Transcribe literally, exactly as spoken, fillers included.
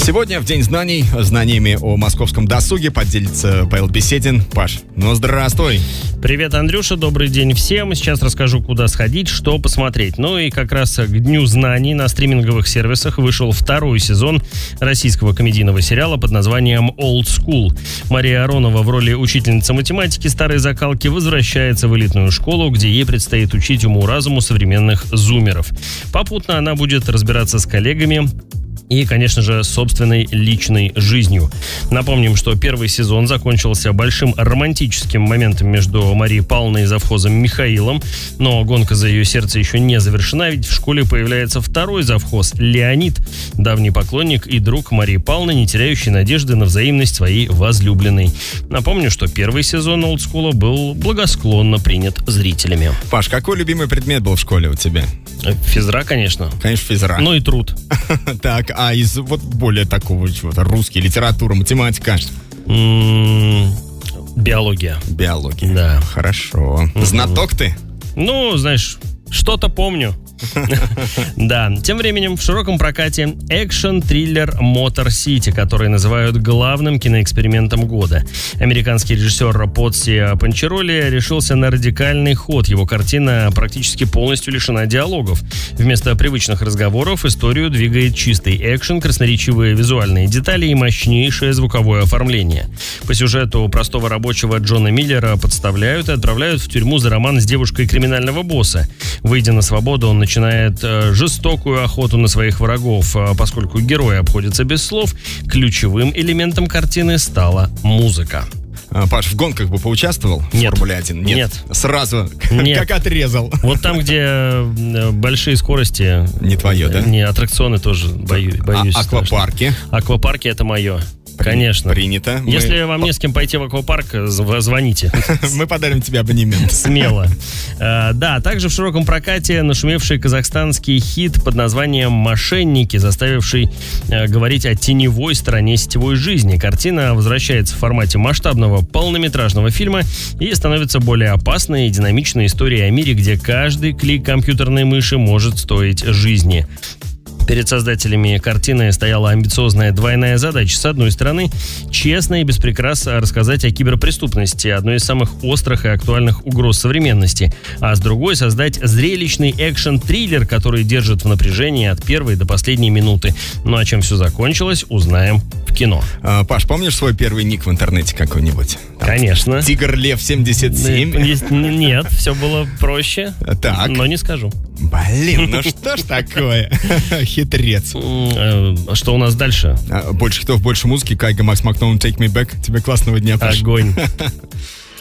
Сегодня в День знаний знаниями о московском досуге поделится Павел Беседин. Паш, ну здравствуй. Привет, Андрюша, добрый день всем. Сейчас расскажу, куда сходить, что посмотреть. Ну и как раз к Дню знаний на стриминговых сервисах вышел второй сезон российского комедийного сериала под названием Old School. Мария Аронова в роли учительницы математики старой закалки возвращается в элитную школу, где ей предстоит учить уму-разуму современных зумеров. Попутно она будет разбираться с коллегами и, конечно же, собственной личной жизнью. Напомним, что первый сезон закончился большим романтическим моментом между Марией Павловной и завхозом Михаилом. Но гонка за ее сердце еще не завершена, ведь в школе появляется второй завхоз Леонид, давний поклонник и друг Марии Павловны, не теряющий надежды на взаимность своей возлюбленной. Напомню, что первый сезон олдскула был благосклонно принят зрителями. Паш, какой любимый предмет был в школе у тебя? Физра, конечно. Конечно, физра. Ну и труд. Так, а из вот более такого чего-то, русский, литература, математика? Биология. Биология. Да. Хорошо. Знаток ты? Ну, знаешь, что-то помню. Да, тем временем в широком прокате экшн-триллер «Мотор Сити», который называют главным киноэкспериментом года. Американский режиссер Потси Панчероли решился на радикальный ход. Его картина практически полностью лишена диалогов. Вместо привычных разговоров историю двигает чистый экшен, красноречивые визуальные детали и мощнейшее звуковое оформление. По сюжету простого рабочего Джона Миллера подставляют и отправляют в тюрьму за роман с девушкой криминального босса. Выйдя на свободу, он начинает начинает жестокую охоту на своих врагов. Поскольку герои обходятся без слов, ключевым элементом картины стала музыка. Паш, в гонках бы поучаствовал? Нет. В Формуле один? Нет. Нет. Сразу Нет. Как отрезал. Вот там, где большие скорости... Не твое, да? Не, аттракционы тоже боюсь. боюсь а, аквапарки? Страшно. Аквапарки — это мое. Конечно. Принято. Если Мы... вам не с кем пойти в аквапарк, звоните. Мы подарим тебе абонемент. Смело. А, да, также в широком прокате нашумевший казахстанский хит под названием «Мошенники», заставивший а, говорить о теневой стороне сетевой жизни. Картина возвращается в формате масштабного полнометражного фильма и становится более опасной и динамичной историей о мире, где каждый клик компьютерной мыши может стоить жизни. Перед создателями картины стояла амбициозная двойная задача. С одной стороны, честно и без прикрас рассказать о киберпреступности, одной из самых острых и актуальных угроз современности. А с другой, создать зрелищный экшн-триллер, который держит в напряжении от первой до последней минуты. Ну а чем все закончилось, узнаем в кино. А, Паш, помнишь свой первый ник в интернете какой-нибудь? Там, Конечно. Тигр Лев семьдесят семь? Нет, все было проще. Так. Но не скажу. Блин, ну что ж такое? Хитрец. Что у нас дальше? Больше хитов, больше музыки. Кайга, Макс Макноун, Take Me Back. Тебе классного дня, Паш. Огонь.